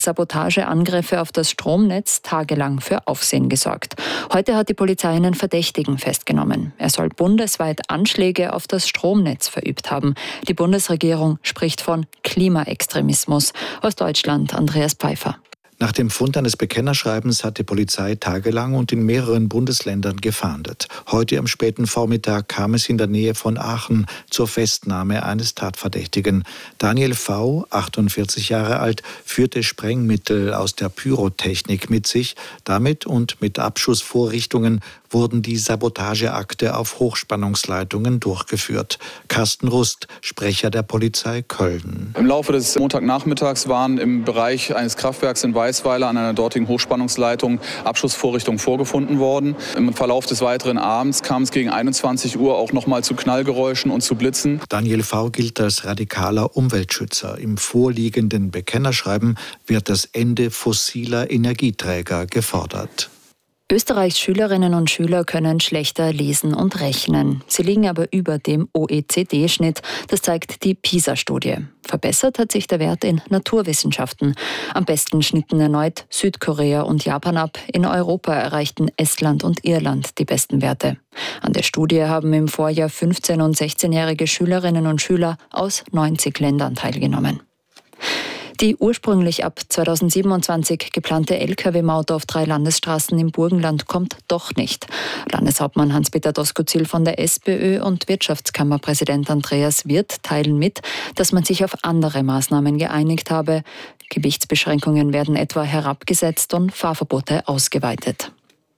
Sabotageangriffe auf das Stromnetz tagelang für Aufsehen gesorgt. Heute hat die Polizei einen Verdächtigen festgenommen. Er soll bundesweit Anschläge auf das Stromnetz verübt haben. Die Bundesregierung spricht von Klimaextremismus. Aus Deutschland Andreas Pfeiffer. Nach dem Fund eines Bekennerschreibens hat die Polizei tagelang und in mehreren Bundesländern gefahndet. Heute am späten Vormittag kam es in der Nähe von Aachen zur Festnahme eines Tatverdächtigen. Daniel V., 48 Jahre alt, führte Sprengmittel aus der Pyrotechnik mit sich. Damit und mit Abschussvorrichtungen wurden die Sabotageakte auf Hochspannungsleitungen durchgeführt. Carsten Rust, Sprecher der Polizei Köln. Im Laufe des Montagnachmittags waren im Bereich eines Kraftwerks in Weißweiler an einer dortigen Hochspannungsleitung Abschussvorrichtungen vorgefunden worden. Im Verlauf des weiteren Abends kam es gegen 21 Uhr auch nochmal zu Knallgeräuschen und zu Blitzen. Daniel V. gilt als radikaler Umweltschützer. Im vorliegenden Bekennerschreiben wird das Ende fossiler Energieträger gefordert. Österreichs Schülerinnen und Schüler können schlechter lesen und rechnen. Sie liegen aber über dem OECD-Schnitt. Das zeigt die PISA-Studie. Verbessert hat sich der Wert in Naturwissenschaften. Am besten schnitten erneut Südkorea und Japan ab. In Europa erreichten Estland und Irland die besten Werte. An der Studie haben im Vorjahr 15- und 16-jährige Schülerinnen und Schüler aus 90 Ländern teilgenommen. Die ursprünglich ab 2027 geplante Lkw-Maut auf 3 Landesstraßen im Burgenland kommt doch nicht. Landeshauptmann Hans-Peter Doskozil von der SPÖ und Wirtschaftskammerpräsident Andreas Wirth teilen mit, dass man sich auf andere Maßnahmen geeinigt habe. Gewichtsbeschränkungen werden etwa herabgesetzt und Fahrverbote ausgeweitet.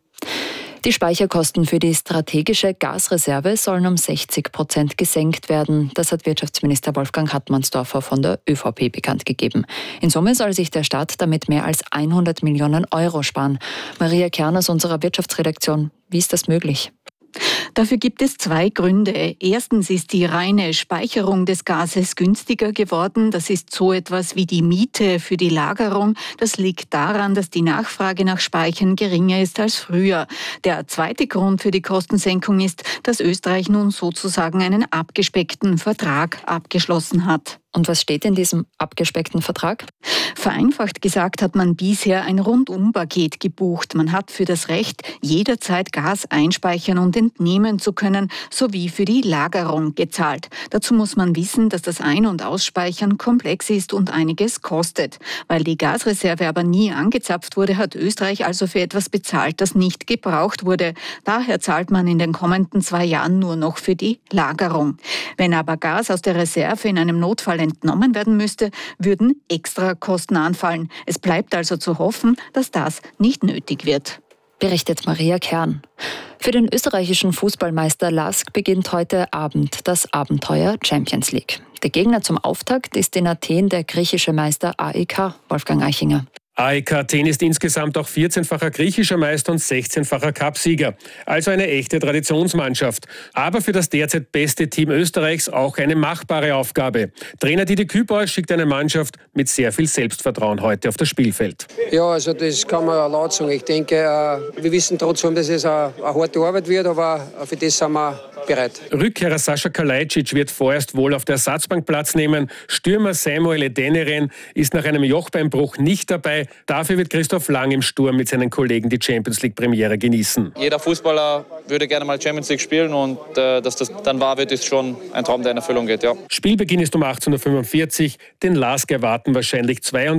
Die Speicherkosten für die strategische Gasreserve sollen um 60% gesenkt werden. Das hat Wirtschaftsminister Wolfgang Hartmannsdorfer von der ÖVP bekannt gegeben. In Summe soll sich der Staat damit mehr als 100 Millionen Euro sparen. Maria Kern aus unserer Wirtschaftsredaktion, wie ist das möglich? Dafür gibt es 2 Gründe. Erstens ist die reine Speicherung des Gases günstiger geworden. Das ist so etwas wie die Miete für die Lagerung. Das liegt daran, dass die Nachfrage nach Speichern geringer ist als früher. Der zweite Grund für die Kostensenkung ist, dass Österreich nun sozusagen einen abgespeckten Vertrag abgeschlossen hat. Und was steht in diesem abgespeckten Vertrag? Vereinfacht gesagt hat man bisher ein Rundumpaket gebucht. Man hat für das Recht, jederzeit Gas einspeichern und entnehmen zu können, sowie für die Lagerung gezahlt. Dazu muss man wissen, dass das Ein- und Ausspeichern komplex ist und einiges kostet. Weil die Gasreserve aber nie angezapft wurde, hat Österreich also für etwas bezahlt, das nicht gebraucht wurde. Daher zahlt man in den kommenden 2 Jahren nur noch für die Lagerung. Wenn aber Gas aus der Reserve in einem Notfall entnommen werden müsste, würden extra Kosten anfallen. Es bleibt also zu hoffen, dass das nicht nötig wird. Berichtet Maria Kern. Für den österreichischen Fußballmeister LASK beginnt heute Abend das Abenteuer Champions League. Der Gegner zum Auftakt ist in Athen der griechische Meister AEK, Wolfgang Eichinger. AEK Athen ist insgesamt auch 14-facher griechischer Meister und 16-facher Cupsieger. Also eine echte Traditionsmannschaft. Aber für das derzeit beste Team Österreichs auch eine machbare Aufgabe. Trainer Didi Kübauer schickt eine Mannschaft mit sehr viel Selbstvertrauen heute auf das Spielfeld. Ja, also das kann man laut sagen. Ich denke, wir wissen trotzdem, dass es eine harte Arbeit wird, aber für das sind wir bereit. Rückkehrer Sascha Kalajdzic wird vorerst wohl auf der Ersatzbank Platz nehmen. Stürmer Samuel Edeneren ist nach einem Jochbeinbruch nicht dabei. Dafür wird Christoph Lang im Sturm mit seinen Kollegen die Champions League Premiere genießen. Jeder Fußballer würde gerne mal Champions League spielen und dass das dann wahr wird, ist schon ein Traum, der in Erfüllung geht. Ja. Spielbeginn ist um 18.45 Uhr. Den LASK erwarten wahrscheinlich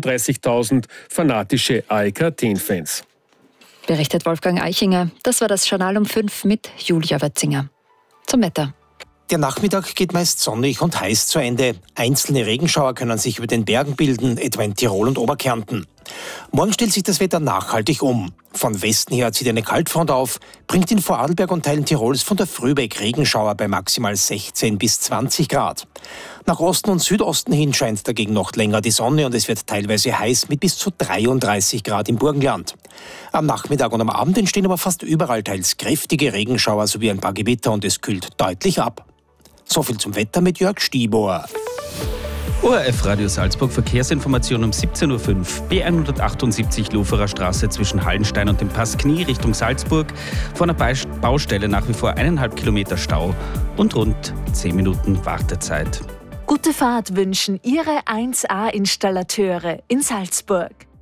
32.000 fanatische AEK Athen-Fans. Berichtet Wolfgang Eichinger. Das war das Journal um 5 mit Julia Wetzinger. Zum Wetter. Der Nachmittag geht meist sonnig und heiß zu Ende. Einzelne Regenschauer können sich über den Bergen bilden, etwa in Tirol und Oberkärnten. Morgen stellt sich das Wetter nachhaltig um. Von Westen her zieht eine Kaltfront auf, bringt in Vorarlberg und Teilen Tirols von der Früh weg Regenschauer bei maximal 16 bis 20 Grad. Nach Osten und Südosten hin scheint dagegen noch länger die Sonne und es wird teilweise heiß mit bis zu 33 Grad im Burgenland. Am Nachmittag und am Abend entstehen aber fast überall teils kräftige Regenschauer sowie ein paar Gewitter und es kühlt deutlich ab. Soviel zum Wetter mit Jörg Stiebauer. ORF Radio Salzburg, Verkehrsinformation um 17.05 Uhr. B178 Loferer Straße zwischen Hallenstein und dem Pass Knie Richtung Salzburg. Vor einer Baustelle nach wie vor 1,5 Kilometer Stau und rund 10 Minuten Wartezeit. Gute Fahrt wünschen Ihre 1A-Installateure in Salzburg.